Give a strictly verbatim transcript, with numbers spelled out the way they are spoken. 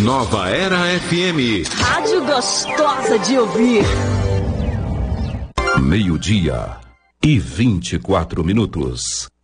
Nova Era F M. Rádio gostosa de ouvir. Meio-dia e vinte e quatro minutos.